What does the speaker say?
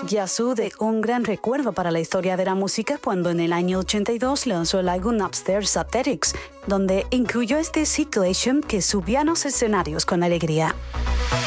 Yazoo dejó un gran recuerdo para la historia de la música cuando en el año 82 lanzó el álbum Upstairs Athletics, donde incluyó este Situation que subía a los escenarios con alegría.